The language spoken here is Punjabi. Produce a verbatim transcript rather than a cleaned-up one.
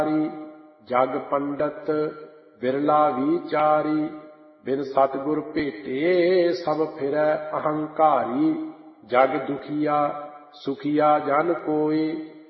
ਜਗ ਪੰਡਤ ਬਿਰਲਾ ਵਿਚਾਰੀ। ਬਿਨ ਸਤਿਗੁਰ ਭੇਟੇ ਸਭ ਫਿਰੈ ਅਹੰਕਾਰੀ। ਜਗ ਦੁਖੀਆ ਸੁਖੀਆ ਜਨ ਕੋਇ